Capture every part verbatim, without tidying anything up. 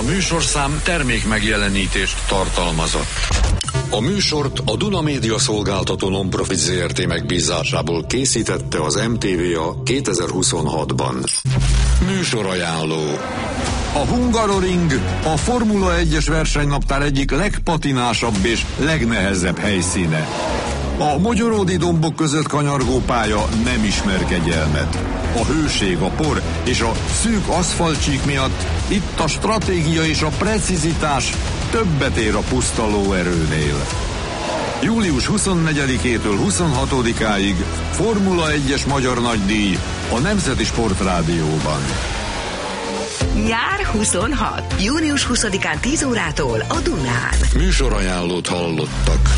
műsorszám termék megjelenítést tartalmazott. A műsort a Duna Média Szolgáltató Non-Profit zé er té megbízásából készítette az em té vé a kétezer-huszonhatban. Műsorajánló. A Hungaroring a Formula egyes versenynaptár egyik legpatinásabb és legnehezebb helyszíne. A mogyoródi dombok között kanyargó pálya nem ismer kegyelmet. A hőség, a por és a szűk aszfaltcsík miatt itt a stratégia és a precizitás többet ér a puszta lóerőnél. július huszonnegyedikétől huszonhatodikáig Formula egyes magyar nagydíj a Nemzeti Sportrádióban. Nyár huszonhat. június huszadikán tíz órától a Dunán. Műsorajánlót hallottak.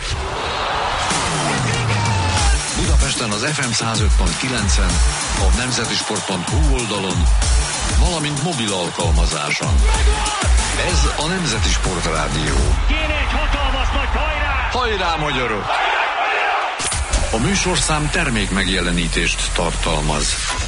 Budapesten az ef em száz öt pont kilencen, a nemzetisport pont hu oldalon, valamint mobil alkalmazáson. Ez a Nemzeti Sportrádió. Kéne egy hatalmas nagy hajrá! Hajrá, magyarok! A műsorszám termék megjelenítést tartalmaz.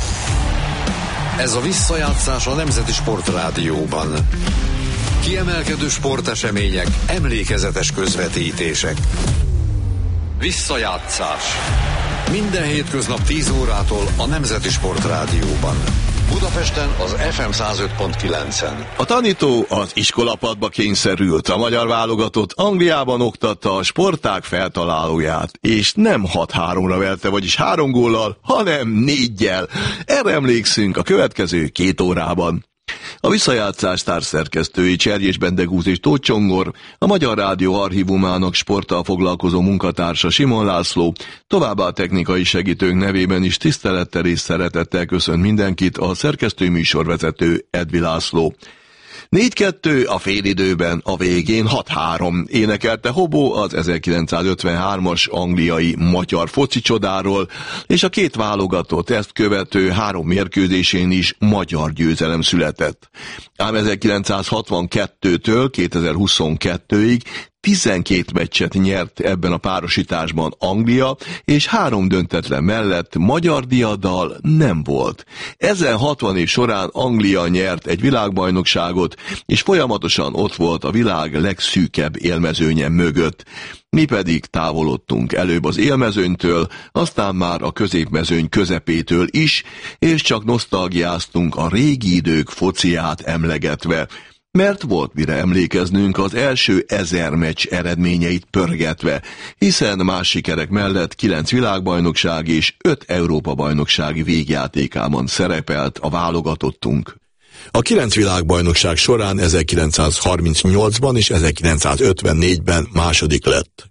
Ez a visszajátszás a Nemzeti Sportrádióban. Kiemelkedő sportesemények, emlékezetes közvetítések. Visszajátszás. Minden hétköznap tíz órától a Nemzeti Sportrádióban. Budapesten az ef em száz öt pont kilencen. A tanító az iskolapadba kényszerült, a magyar válogatott Angliában oktatta a sportág feltalálóját, és nem hat háromra verte, vagyis három góllal, hanem négyel. Erre emlékszünk a következő két órában. A visszajátszás társszerkesztői Cserjés Bendegúz és Tóth Csongor, a Magyar Rádió archívumának sporttal foglalkozó munkatársa Simon László, továbbá a technikai segítők nevében is tisztelettel és szeretettel köszönt mindenkit a szerkesztő műsorvezető Edvi László. négy kettő a félidőben, a végén hat három énekelte Hobó az ezerkilencszázötvenhármas angliai magyar foci csodáról, és a két válogatott ezt követő három mérkőzésén is magyar győzelem született. Ám ezerkilencszázhatvankettőtől kétezer-huszonkettőig tizenkét meccset nyert ebben a párosításban Anglia, és három döntetlen mellett magyar diadal nem volt. Ezen hatvan év során Anglia nyert egy világbajnokságot, és folyamatosan ott volt a világ legszűkebb élmezőnye mögött. Mi pedig távolodtunk előbb az élmezőnytől, aztán már a középmezőny közepétől is, és csak nosztalgiáztunk a régi idők fociát emlegetve, mert volt mire emlékeznünk az első ezer meccs eredményeit pörgetve, hiszen más sikerek mellett kilenc világbajnokság és öt Európa-bajnoksági végjátékában szerepelt a válogatottunk. A kilenc világbajnokság során ezerkilencszázharmincnyolcban és ezerkilencszázötvennégyben második lett.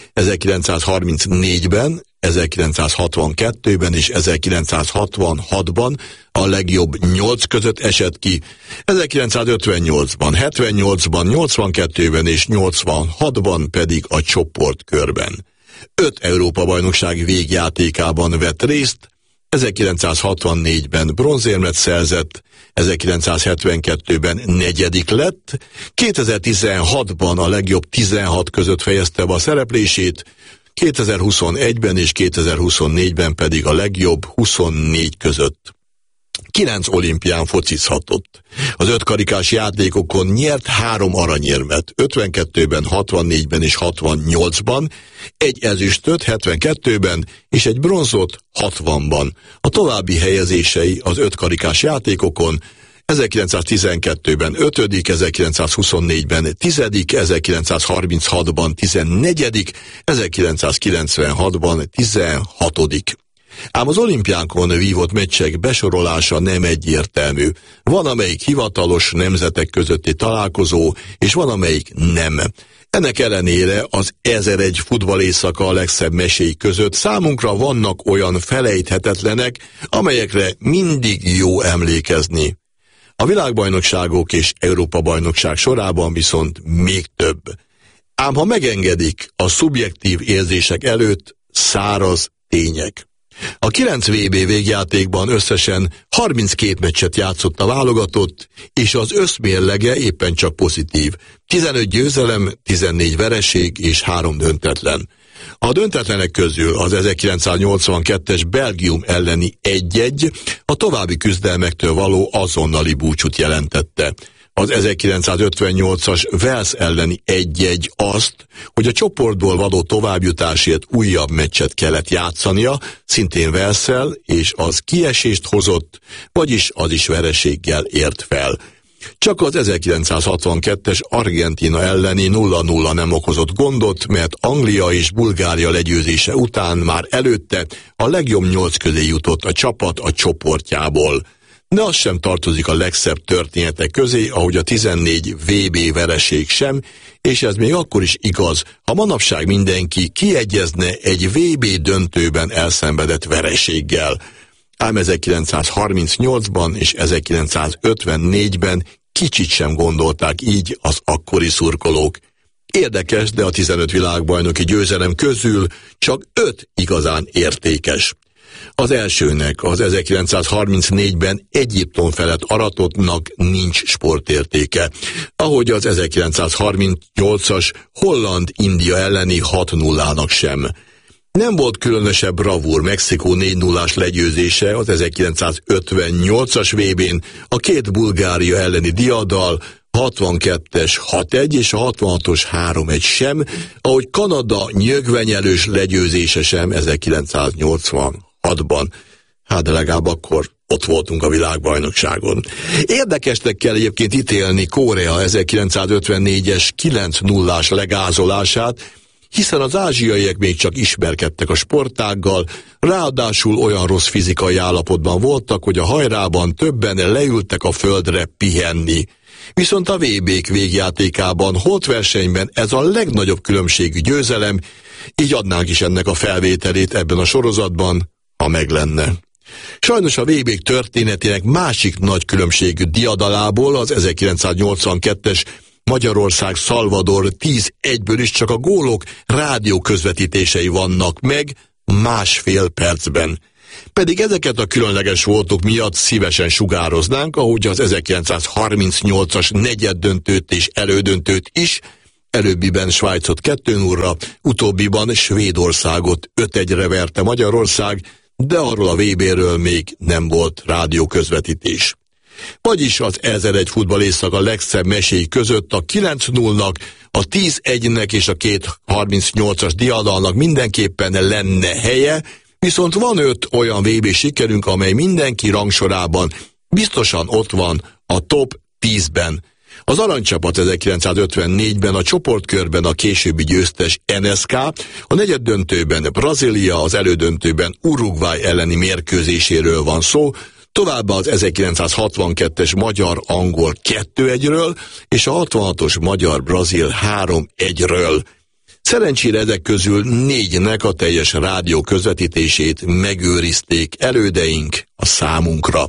ezerkilencszázharmincnégyben, ezerkilencszázhatvankettőben és ezerkilencszázhatvanhatban a legjobb nyolc között esett ki, ezerkilencszázötvennyolcban, hetvennyolcban, nyolcvankettőben és nyolcvanhatban pedig a csoportkörben. Öt Európa-bajnokság végjátékában vett részt, ezerkilencszázhatvannégyben bronzérmet szerzett, ezerkilencszázhetvenkettőben negyedik lett, kétezer-tizenhatban a legjobb tizenhat között fejezte be a szereplését, kétezer-huszonegyben és kétezer-huszonnégyben pedig a legjobb huszonnégy között. Kilenc olimpián focizhatott. Az ötkarikás játékokon nyert három aranyérmet, ötvenkettőben, hatvannégyben és hatvannyolcban, egy ezüstöt hetvenkettőben és egy bronzot hatvanban. A további helyezései az ötkarikás játékokon ezerkilencszáztizenkettőben ötödik, ezerkilencszázhuszonnégyben tizedik, ezerkilencszázharminchatban tizennegyedik, ezerkilencszázkilencvenhatban tizenhatodik. Ám az olimpiánkon vívott meccsek besorolása nem egyértelmű. Van, amelyik hivatalos nemzetek közötti találkozó, és van, amelyik nem. Ennek ellenére az ezeregy futballészaka a legszebb meséi között számunkra vannak olyan felejthetetlenek, amelyekre mindig jó emlékezni. A világbajnokságok és Európa-bajnokság sorában viszont még több. Ám ha megengedik a szubjektív érzések előtt, száraz tények. A kilenc vé bé végjátékban összesen harminckét meccset játszott a válogatott, és az összmérlege éppen csak pozitív. tizenöt győzelem, tizennégy vereség és három döntetlen. A döntetlenek közül az ezerkilencszáznyolcvankettes Belgium elleni egy egy a további küzdelmektől való azonnali búcsút jelentette. az ezerkilencszázötvennyolcas Wales elleni egy-egy azt, hogy a csoportból való továbbjutásért újabb meccset kellett játszania, szintén Walesszel, és az kiesést hozott, vagyis az is vereséggel ért fel. Csak az ezerkilencszázhatvankettes Argentína elleni nulla nulla nem okozott gondot, mert Anglia és Bulgária legyőzése után már előtte a legjobb nyolc közé jutott a csapat a csoportjából. De az sem tartozik a legszebb történetek közé, ahogy a tizennégy vé bé vereség sem, és ez még akkor is igaz, ha manapság mindenki kiegyezne egy vé bé döntőben elszenvedett vereséggel. Ám ezerkilencszázharmincnyolcban és ezerkilencszázötvennégyben kicsit sem gondolták így az akkori szurkolók. Érdekes, de a tizenöt világbajnoki győzelem közül csak öt igazán értékes. Az elsőnek, az ezerkilencszázharmincnégyben Egyiptom felett aratottnak nincs sportértéke, ahogy az ezerkilencszázharmincnyolcas Holland-India elleni hat nullának sem. Nem volt különösebb bravúr Mexikó négy nullás legyőzése az ezerkilencszázötvennyolcas vé bén a két Bulgária elleni diaddal, hatvankettes hat egy és a hatvanhatos három egy sem, ahogy Kanada nyögvenyelős legyőzése sem ezerkilencszáznyolcvanhatban. Hát de legalább akkor ott voltunk a világbajnokságon. Érdekesnek kell egyébként ítélni Korea ezerkilencszázötvennégyes kilenc nullás legázolását, hiszen az ázsiaiak még csak ismerkedtek a sportággal, ráadásul olyan rossz fizikai állapotban voltak, hogy a hajrában többen leültek a földre pihenni. Viszont a vé bék végjátékában, holtversenyben ez a legnagyobb különbségű győzelem, így adnánk is ennek a felvételét ebben a sorozatban, ha meg lenne. Sajnos a vé bék történetének másik nagy különbségű diadalából, az ezerkilencszáznyolcvankettes Magyarország-Salvador tíz egyből is csak a gólok rádió közvetítései vannak meg másfél percben. Pedig ezeket a különleges voltok miatt szívesen sugároznánk, ahogy az ezerkilencszázharmincnyolcas negyeddöntőt és elődöntőt is, előbbiben Svájcot kettő nullra, utóbbiban Svédországot öt egyre verte Magyarország, de arról a vé béről még nem volt rádió közvetítés. Vagyis az ezer egy futballészak a legszebb meséi között a kilenc nullnak, a tíz egynek és a két harmincnyolcas diadalnak mindenképpen lenne helye, viszont van öt olyan vé bé sikerünk, amely mindenki rangsorában biztosan ott van a top tízben. Az aranycsapat ezerkilencszázötvennégyben a csoportkörben a későbbi győztes en es ká, a negyeddöntőben Brazília, az elődöntőben Uruguay elleni mérkőzéséről van szó, továbbá az ezerkilencszázhatvankettes magyar-angol kettő egyről és a hatvanhatos magyar-brazil három egyről. Szerencsére ezek közül négynek a teljes rádió közvetítését megőrizték elődeink a számunkra.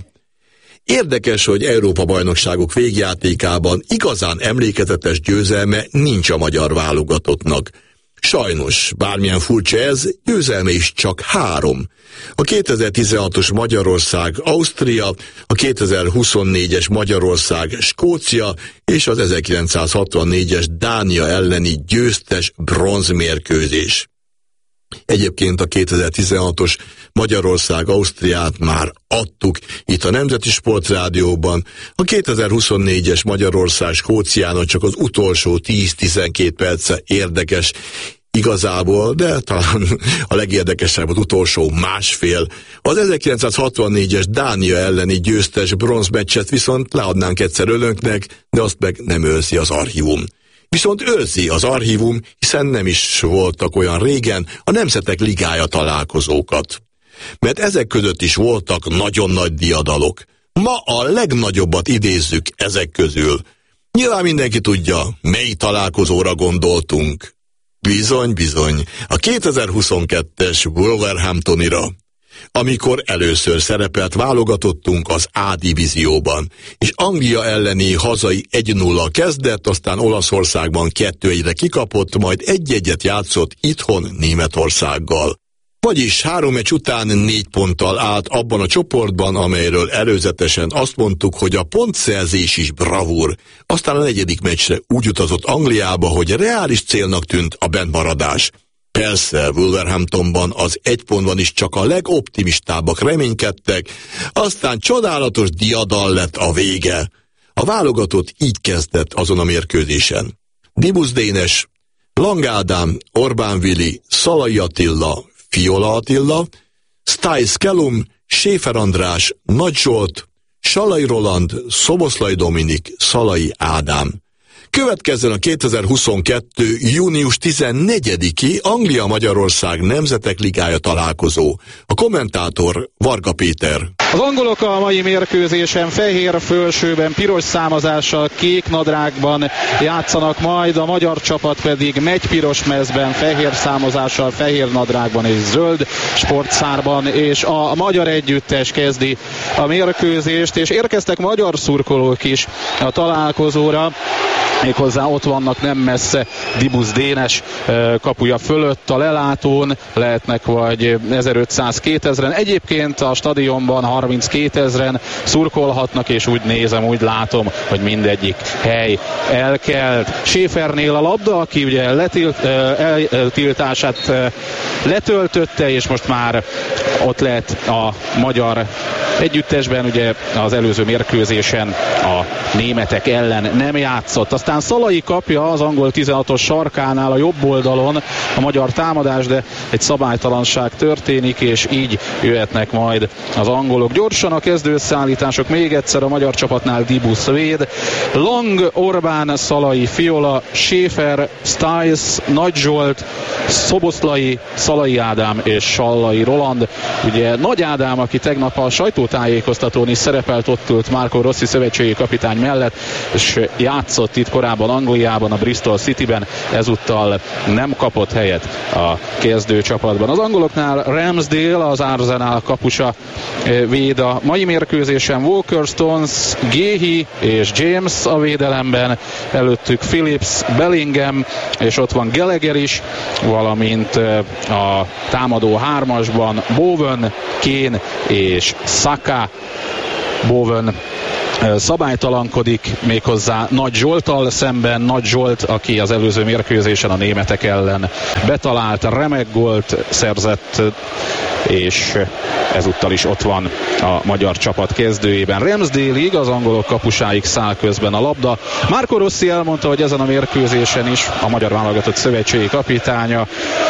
Érdekes, hogy Európa-bajnokságok végjátékában igazán emlékezetes győzelme nincs a magyar válogatottnak. Sajnos, bármilyen furcsa ez, győzelme is csak három. A kétezer-tizenhatos Magyarország-Ausztria, a kétezer-huszonnégyes Magyarország-Skócia és az ezerkilencszázhatvannégyes Dánia elleni győztes bronzmérkőzés. Egyébként a kétezer-tizenhatos Magyarország-Ausztriát már adtuk itt a Nemzeti Sportrádióban, a kétezer-huszonnégyes Magyarország-Skóciának csak az utolsó tíz-tizenkét perce érdekes igazából, de talán a legérdekesebb az utolsó másfél. Az ezerkilencszázhatvannégyes Dánia elleni győztes bronzmeccset viszont leadnánk egyszer önöknek, de azt meg nem őrzi az archívum. Viszont őrzi az archívum, hiszen nem is voltak olyan régen a Nemzetek Ligája találkozókat. Mert ezek között is voltak nagyon nagy diadalok. Ma a legnagyobbat idézzük ezek közül. Nyilván mindenki tudja, mely találkozóra gondoltunk. Bizony, bizony, a kétezer-huszonkettes Wolverhamptonira, amikor először szerepelt válogatottunk az A divízióban, és Anglia elleni hazai egy nulla kezdett, aztán Olaszországban kettő egyre kikapott, majd egy-egyet játszott itthon Németországgal. Vagyis három meccs után négy ponttal állt abban a csoportban, amelyről előzetesen azt mondtuk, hogy a pontszerzés is bravúr. Aztán a negyedik meccsre úgy utazott Angliába, hogy reális célnak tűnt a bentmaradás. Persze, Wolverhamptonban az egy pontban is csak a legoptimistábbak reménykedtek, aztán csodálatos diadal lett a vége. A válogatott így kezdett azon a mérkőzésen. Dibusz Dénes, Lang Ádám, Orbán Vili, Szalai Attila, Fiola Attila, Stiles Kellum, Schäfer András, Nagy Zsolt, Salai Roland, Szoboszlai Dominik, Szalai Ádám. Következzen a kétezer-huszonkettő. június tizennegyediki Anglia-Magyarország Nemzetek Ligája találkozó. A kommentátor Varga Péter. Az angolok a mai mérkőzésen fehér fölsőben, piros számozással, kék nadrágban játszanak, majd a magyar csapat pedig megy-piros mezben, fehér számozással, fehér nadrágban és zöld sportszárban, és a magyar együttes kezdi a mérkőzést, és érkeztek magyar szurkolók is a találkozóra. Méghozzá ott vannak nem messze Dibusz Dénes kapuja fölött a lelátón, lehetnek vagy ezerötszáz-kétezren. Egyébként a stadionban harminckétezren szurkolhatnak, és úgy nézem, úgy látom, hogy mindegyik hely elkelt. Schäfernél a labda, aki ugye letilt, eltiltását letöltötte, és most már ott lehet a magyar együttesben, ugye az előző mérkőzésen a németek ellen nem játszott. Aztán Szalai kapja az angol tizenhatos sarkánál a jobb oldalon a magyar támadás, de egy szabálytalanság történik, és így jöhetnek majd az angolok. Gyorsan a kezdőszállítások még egyszer a magyar csapatnál: Dibusz véd, Lang, Orbán, Szalai, Fiola, Schäfer, Stiles, Nagy Zsolt, Szoboszlai, Szalai Ádám és Sallai Roland. Ugye Nagy Ádám, aki tegnap a sajtótájékoztatón is szerepelt, ott ült Marco Rossi szövetségi kapitány mellett, és játszott itt korábban Angliában, a Bristol Cityben, ezúttal nem kapott helyet a kezdőcsapatban. Az angoloknál Ramsdale, az Arsenal kapusa véd a mai mérkőzésen, Walker, Stones, Guéhi és James a védelemben, előttük Phillips, Bellingham, és ott van Gallagher is, valamint a támadó hármasban Bowen, Kane és Saka. Bowen szabálytalankodik, méghozzá Nagy Zsolttal szemben. Nagy Zsolt, aki az előző mérkőzésen a németek ellen betalált, remek gólt szerzett, és ezúttal is ott van a magyar csapat kezdőjében. Ramsdale-ig, az angolok kapusáig száll közben a labda. Marco Rossi elmondta, hogy ezen a mérkőzésen is a magyar válogatott szövetségi kapitánya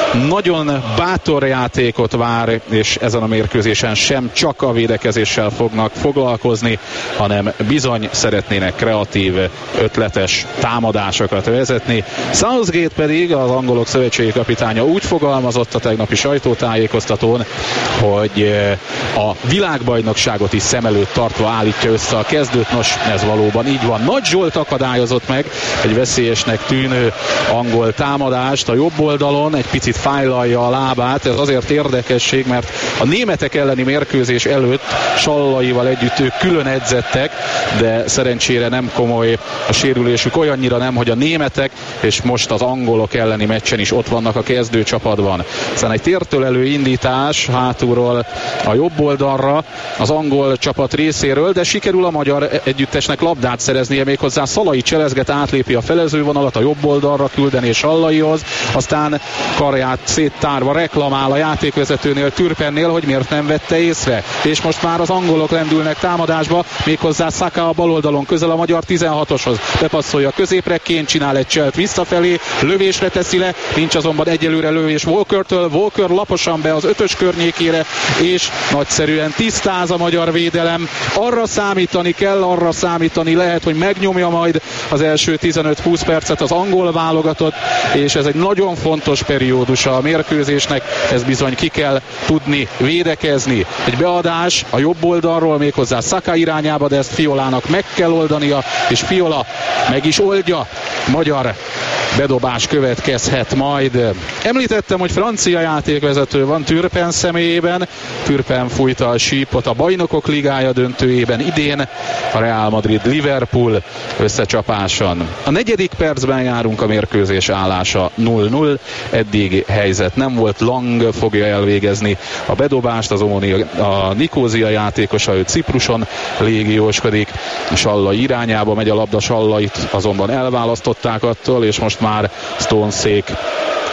nagyon bátor játékot vár, és ezen a mérkőzésen sem csak a védekezéssel fognak foglalkozni, hanem bizony szeretnének kreatív, ötletes támadásokat vezetni. Southgate pedig, az angolok szövetségi kapitánya, úgy fogalmazott a tegnapi sajtótájékoztatón, hogy a világbajnokságot is szem előtt tartva állítja össze a kezdőt. Nos, ez valóban így van. Nagy Zsolt akadályozott meg egy veszélyesnek tűnő angol támadást a jobb oldalon, egy picit fájlalja a lábát. Ez azért érdekesség, mert a németek elleni mérkőzés előtt Sallaival együtt ők külön edzettek, de szerencsére nem komoly a sérülésük, olyannyira nem, hogy a németek és most az angolok elleni meccsen is ott vannak a kezdőcsapatban. Aztán egy tértől indítás hátulról a jobb oldalra az angol csapat részéről, de sikerül a magyar együttesnek labdát szereznie, méghozzá Szalai cselezget, átlépi a felezővonalat, a jobb oldalra küldeni Sallaihoz, aztán karját széttárva reklamál a játékvezetőnél, Türpennél, hogy miért nem vette észre, és most már az angolok lendülnek támadásba, méghozzá Saka a bal oldalon közel a magyar tizenhatoshoz, bepasszolja középre, Kane csinál egy cselt visszafelé, lövésre teszi le, nincs azonban egyelőre lövés Walkertől, Walker laposan be az ötös környékére, és nagyszerűen tisztáz a magyar védelem. Arra számítani kell, arra számítani lehet, hogy megnyomja majd az első tizenöt-húsz percet az angol válogatott, és ez egy nagyon fontos periódus a mérkőzésnek, ez bizony ki kell tudni védekezni. Egy beadás a jobb oldalról, méghozzá Saka irányába, de ezt Fiolának meg kell oldania, és Fiola meg is oldja. Magyar bedobás következhet majd. Említettem, hogy francia játékvezető van Türpen személyében. Türpen fújta a sípot a Bajnokok Ligája döntőjében idén, a Real Madrid-Liverpool összecsapáson. A negyedik percben járunk, a mérkőzés állása nulla nulla, eddig helyzet nem volt. Lang fogja elvégezni a bedobást, az Omoni, a Nikózia játékosa, ő Cipruson légióskodik, Sallai irányába megy a labda, Sallait azonban elválasztották attól, és most már Stonesék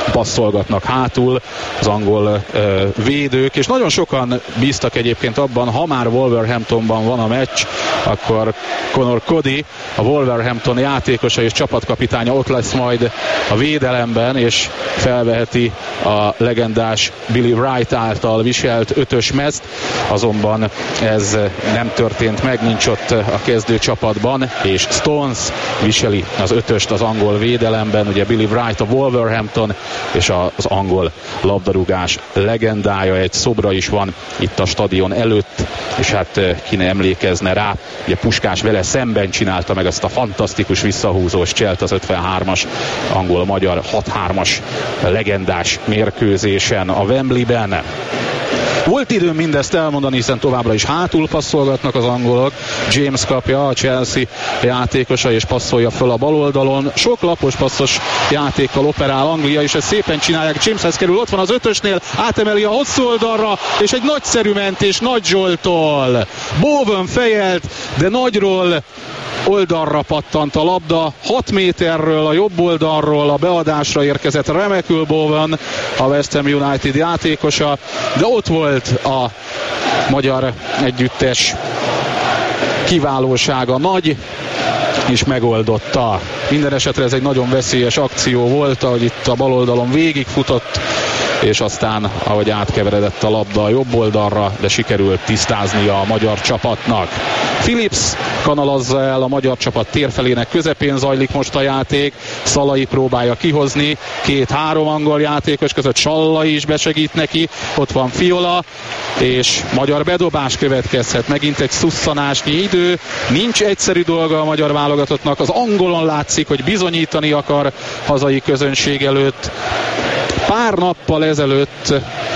passzolgatnak hátul az angol ö, védők, és nagyon sokan bíztak egyébként abban, ha már Wolverhamptonban van a meccs, akkor Conor Cody, a Wolverhampton játékosa és csapatkapitánya ott lesz majd a védelemben, és felveheti a legendás Billy Wright által viselt ötös mezt, azonban ez nem történt meg, nincs ott a kezdő csapatban, és Stones viseli az ötöst az angol védelemben, ugye Billy Wright a Wolverhampton és az angol labdarúgás legendája, egy szobra is van itt a stadion előtt, és hát ki ne emlékezne rá, ugye Puskás vele szemben csinálta meg ezt a fantasztikus visszahúzós cselt az ötvenhármas angol-magyar hat hármas legendás mérkőzésen a Wembleyben. Volt időm mindezt elmondani, hiszen továbbra is hátul passzolgatnak az angolok. James kapja, a Chelsea játékosa, és passzolja föl a bal oldalon. Sok lapos passzos játékkal operál Anglia, és ezt szépen csinálják. Jameshez kerül, ott van az ötösnél, átemeli a hosszú oldalra, és egy nagyszerű mentés Nagy Zsolttól. Bowen fejelt, de nagyról oldalra pattant a labda, hat méterről a jobb oldalról a beadásra érkezett remekül Bowen, a West Ham United játékosa, de ott volt a magyar együttes kiválósága nagy, és megoldotta. Minden esetre ez egy nagyon veszélyes akció volt, ahogy itt a bal oldalon végigfutott, és aztán, ahogy átkeveredett a labda a jobb oldalra, de sikerült tisztáznia a magyar csapatnak. Phillips kanalazza el a magyar csapat térfelének közepén, zajlik most a játék, Szalai próbálja kihozni, két-három angol játékos között Sallai is besegít neki, ott van Fiola, és magyar bedobás következhet, megint egy szusszanásnyi idő, nincs egyszerű dolga a magyar válogatottnak, az angolon látszik, hogy bizonyítani akar hazai közönség előtt. Pár nappal ezelőtt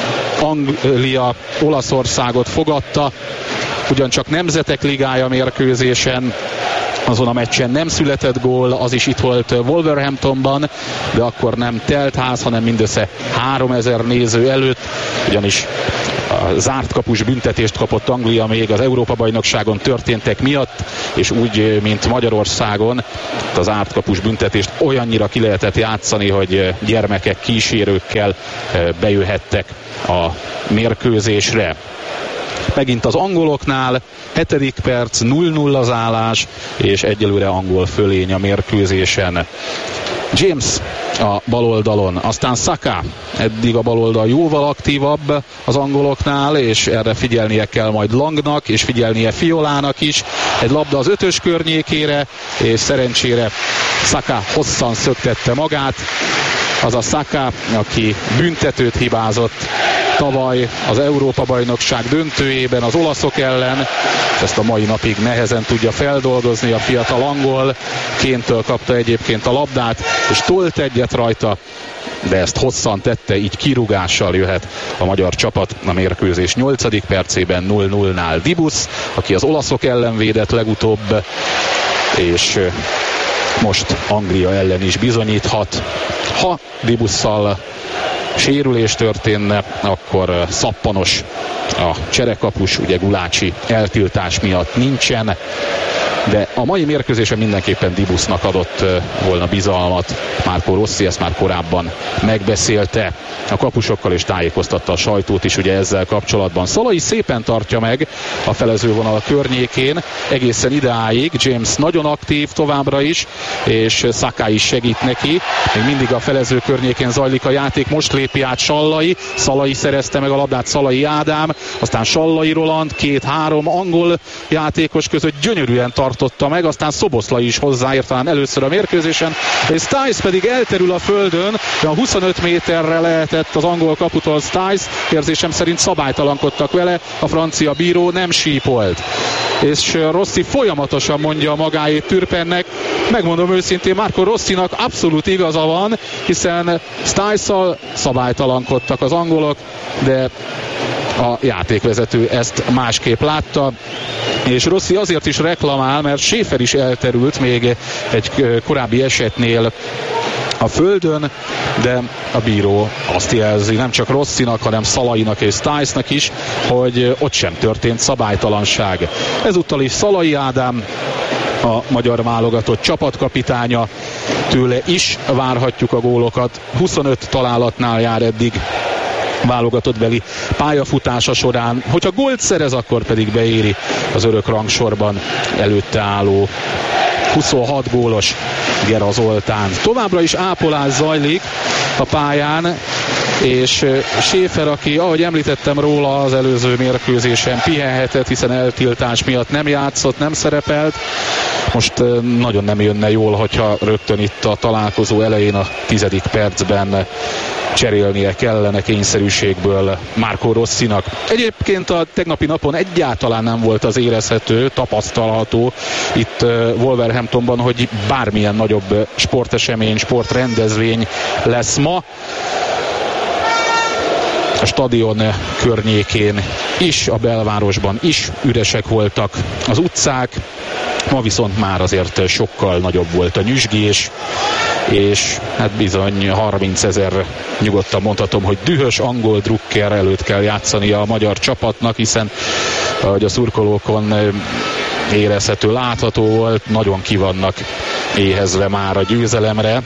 Anglia Olaszországot fogadta, ugyancsak Nemzetek Ligája mérkőzésen, azon a meccsen nem született gól, az is itt volt Wolverhamptonban, de akkor nem telt ház, hanem mindössze háromezer néző előtt, ugyanis a zárt kapus büntetést kapott Anglia még az Európa-bajnokságon történtek miatt, és úgy, mint Magyarországon, az zárt kapus büntetést olyannyira ki lehetett játszani, hogy gyermekek kísérőkkel bejöhettek a mérkőzésre. Megint az angoloknál, hetedik perc, nulla nulla az állás, és egyelőre angol fölény a mérkőzésen. James a bal oldalon, aztán Saka, eddig a bal oldal jóval aktívabb az angoloknál, és erre figyelnie kell majd Langnak, és figyelnie Fiolának is. Egy labda az ötös környékére, és szerencsére Saka hosszan szöktette magát. Az a Saka, aki büntetőt hibázott tavaly az Európa-bajnokság döntőjében az olaszok ellen, ezt a mai napig nehezen tudja feldolgozni a fiatal angol. Kéntől kapta egyébként a labdát, és tolt egyet rajta, de ezt hosszan tette, így kirúgással jöhet a magyar csapat a mérkőzés nyolcadik percében nulla nullnál. Dibus, aki az olaszok ellen védett legutóbb, és most Anglia ellen is bizonyíthat. Ha Dibusszal sérülés történne, akkor szappanos a cserekapus, ugye Gulácsi eltiltás miatt nincsen, de a mai mérkőzésen mindenképpen Dibusnak adott volna bizalmat. Marco Rossi ezt már korábban megbeszélte a kapusokkal, és tájékoztatta a sajtót is ugye ezzel kapcsolatban. Szalai szépen tartja meg a felezővonal környékén egészen idáig. James nagyon aktív továbbra is, és Saka is segít neki. Még mindig a felező környékén zajlik a játék, most lépi át Sallai. Szalai szerezte meg a labdát, Szalai Ádám, aztán Sallai Roland, két-három angol játékos között gyönyörűen tartotta meg, aztán Szoboszlai is hozzáért talán először a mérkőzésen, és Stiles pedig elterül a földön, de a huszonöt méterre lehetett az angol kaputól Stiles, érzésem szerint szabálytalankodtak vele, a francia bíró nem sípolt. És Rossi folyamatosan mondja magáét Türpennek, megmondom őszintén, Marco Rossinak abszolút igaza van, hiszen Stiles-szal szabálytalankodtak az angolok, de a játékvezető ezt másképp látta, és Rossi azért is reklamál, mert Schäfer is elterült még egy korábbi esetnél a földön, de a bíró azt jelzi, nem csak Rossinak, hanem Szalainak és Stilesnak is, hogy ott sem történt szabálytalanság. Ezúttal is Szalai Ádám a magyar válogatott csapatkapitánya, tőle is várhatjuk a gólokat. huszonöt találatnál jár eddig válogatottbeli pályafutása során. Hogyha gólt szerez, akkor pedig beéri az örök rangsorban előtte álló huszonhat gólos Gera Zoltán. Továbbra is ápolás zajlik a pályán, és Schäfer, aki, ahogy említettem róla, az előző mérkőzésen pihenhetett, hiszen eltiltás miatt nem játszott, nem szerepelt. Most nagyon nem jönne jól, hogyha rögtön itt a találkozó elején a tizedik percben cserélnie kellene kényszerűségből Marco Rossinak. Egyébként a tegnapi napon egyáltalán nem volt az érezhető, tapasztalható itt Wolverhamptonban, hogy bármilyen nagyobb sportesemény, sportrendezvény lesz ma. A stadion környékén is, a belvárosban is üresek voltak az utcák, ma viszont már azért sokkal nagyobb volt a nyüzsgés, és hát bizony harmincezer, nyugodtan mondhatom, hogy dühös angol drukker előtt kell játszania a magyar csapatnak, hiszen ahogy a szurkolókon érezhető, látható volt, nagyon ki vannak éhezve már a győzelemre.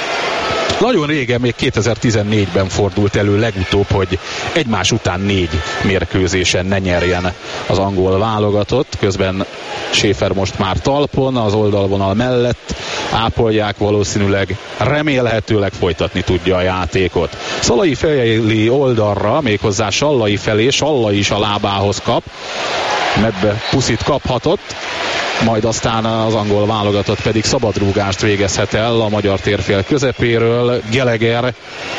Nagyon régen, még kétezer-tizennégyben fordult elő legutóbb, hogy egymás után négy mérkőzésen ne nyerjen az angol válogatott. Közben Schäfer most már talpon, az oldalvonal mellett ápolják, valószínűleg remélhetőleg folytatni tudja a játékot. Szalai fejeli oldalra, méghozzá Sallai felé, Sallai is a lábához kap, medbe puszit kaphatott, majd aztán az angol válogatott pedig szabadrúgást végezhet el a magyar térfél közepéről. Gallagher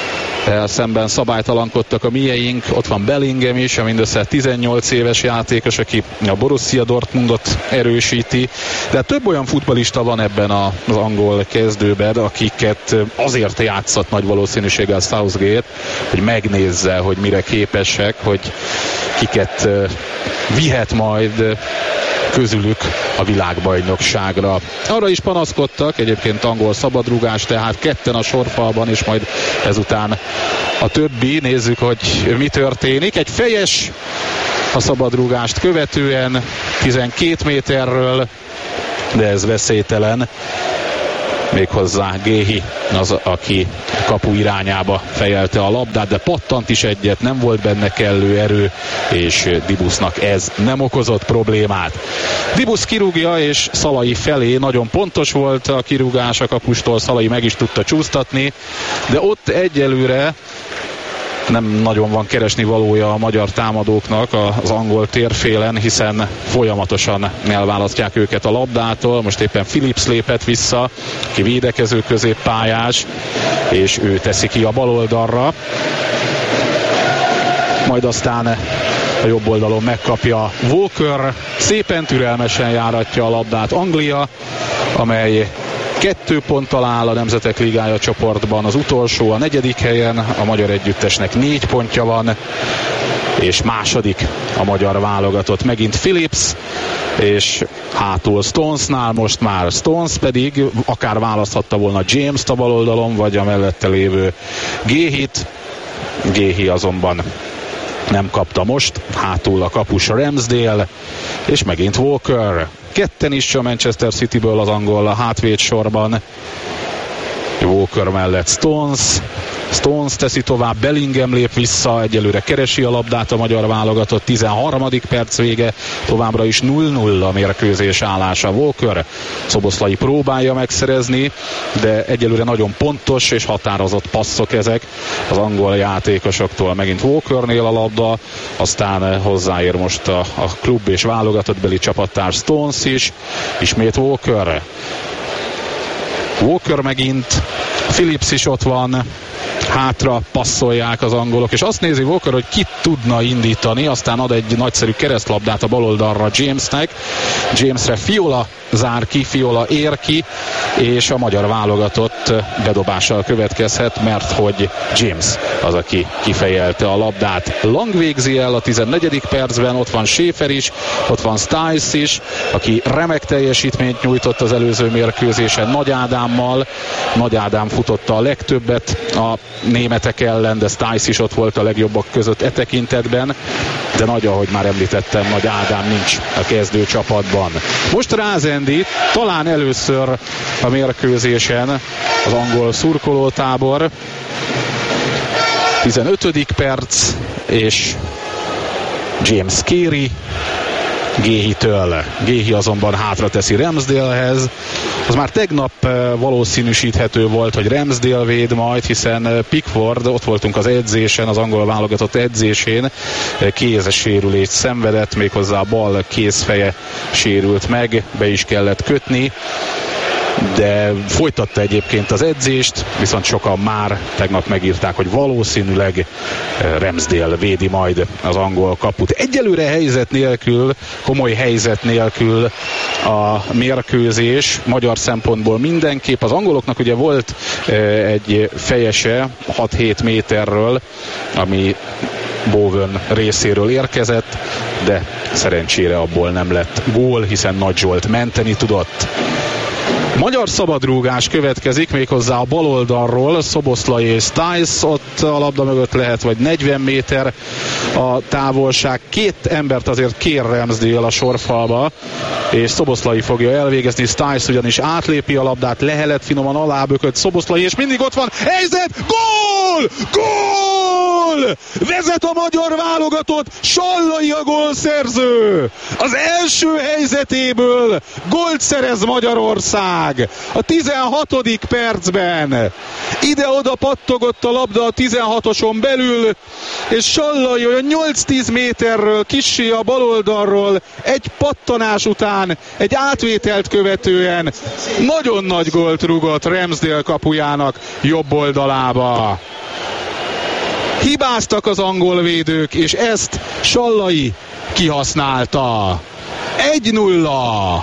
szemben szabálytalankodtak a mieink, ott van Bellingham is, a mindössze tizennyolc éves játékos, aki a Borussia Dortmundot erősíti, de több olyan futballista van ebben az angol kezdőben, akiket azért játszott nagy valószínűséggel Southgate, hogy megnézze, hogy mire képesek, hogy kiket vihet majd közülük a világbajnokságra. Arra is panaszkodtak, egyébként angol szabadrúgás, tehát ketten a sorfalban, és majd ezután a többi. Nézzük, hogy mi történik. Egy fejes a szabadrúgást követően tizenkét méterről, de ez veszélytelen. Méghozzá Géhi az, aki kapu irányába fejelte a labdát, de pattant is egyet, nem volt benne kellő erő, és Dibusznak ez nem okozott problémát. Dibusz kirúgja, és Szalai felé nagyon pontos volt a kirúgás a kapustól, Szalai meg is tudta csúsztatni, de ott egyelőre nem nagyon van keresni valója a magyar támadóknak az angol térfélen, hiszen folyamatosan elválasztják őket a labdától. Most éppen Phillips lépett vissza, ki védekező középpályás, és ő teszi ki a bal oldalra. Majd aztán a jobb oldalon megkapja Walker, szépen türelmesen járatja a labdát Anglia, amely kettő ponttal áll a Nemzetek Ligája csoportban, az utolsó a negyedik helyen, a magyar együttesnek négy pontja van, és második a magyar válogatott. Megint Phillips, és hátul Stonesnál most már Stones pedig akár választhatta volna James-t a bal oldalon, vagy a mellette lévő Géhit. Géhi azonban nem kapta most, hátul a kapus Ramsdale, és megint Walker. Ketten is a Manchester Cityből az angol a hátvéd sorban. Walker mellett Stones. Stones teszi tovább, Bellingham lép vissza, egyelőre keresi a labdát a magyar válogatott, tizenharmadik perc vége, továbbra is nulla nulla a mérkőzés állása. Walker Szoboszlai próbálja megszerezni, de egyelőre nagyon pontos és határozott passzok ezek az angol játékosoktól. Megint Walkernél a labda, aztán hozzáér most a, a klub és válogatottbeli csapattárs Stones is, ismét Walker. Walker megint, Phillips is ott van, hátra passzolják az angolok, és azt nézi Walker, hogy ki tudna indítani, aztán ad egy nagyszerű keresztlabdát a baloldalra Jamesnek. Jamesre Fiola zár ki, Fiola ér ki, és a magyar válogatott bedobással következhet, mert hogy James az, aki kifejelte a labdát. Lang végzi el a tizennegyedik percben, ott van Schäfer is, ott van Stiles is, aki remek teljesítményt nyújtott az előző mérkőzésen Nagy Ádámmal. Nagy Ádám futotta a legtöbbet a németek ellen, de Stiles is ott volt a legjobbak között e tekintetben, de nagy, ahogy már említettem, Nagy Ádám nincs a kezdő csapatban. Most Rázendi, talán először a mérkőzésen az angol szurkolótábor. tizenötödik perc, és James Carey Géhitől. Géhi azonban hátra teszi Ramsdalehez. Az már tegnap valószínűsíthető volt, hogy Ramsdale véd majd, hiszen Pickford, ott voltunk az edzésen, az angol válogatott edzésén, kézes sérülést szenvedett, méghozzá a bal kézfeje sérült meg, be is kellett kötni, de folytatta egyébként az edzést, viszont sokan már tegnap megírták, hogy valószínűleg Ramsdale védi majd az angol kaput. Egyelőre helyzet nélkül, komoly helyzet nélkül a mérkőzés magyar szempontból mindenképp. Az angoloknak ugye volt egy fejese hat-hét méterről, ami Bowen részéről érkezett, de szerencsére abból nem lett gól, hiszen Nagy Zsolt menteni tudott. Magyar szabadrúgás következik, méghozzá a bal oldalról, Szoboszlai és Stiles, ott a labda mögött lehet, vagy negyven méter a távolság. Két embert azért kér Ramsdale a sorfalba, és Szoboszlai fogja elvégezni, Stiles ugyanis átlépi a labdát, lehelet finoman alábökött Szoboszlai, és mindig ott van, helyzet, gól! Gól! Vezet a magyar válogatott, Sallai a gólszerző! Az első helyzetéből gólt szerez Magyarország! A tizenhatodik percben ide-oda pattogott a labda a tizenhatoson belül, és Sallai olyan nyolc-tíz méterről kissé a baloldalról egy pattanás után, egy átvételt követően nagyon nagy gólt rúgott Ramsdale kapujának jobb oldalába. Hibáztak az angol védők, és ezt Sallai kihasználta. egy nulla.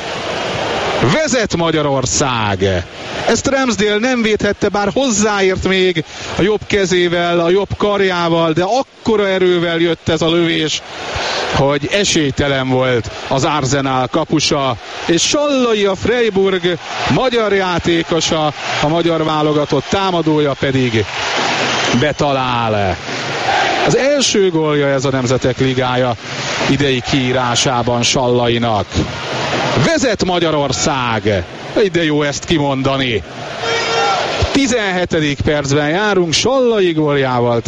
Vezet Magyarország. Ezt Ramsdale nem védhette, bár hozzáért még a jobb kezével, a jobb karjával, de akkora erővel jött ez a lövés, hogy esélytelen volt az Arsenal kapusa, és Sallai, a Freiburg magyar játékosa, a magyar válogatott támadója pedig betalál. Az első gólja ez a Nemzetek Ligája idei kiírásában Sallainak. Vezet Magyarország! De jó ezt kimondani. tizenhetedik percben járunk, Sallai góljával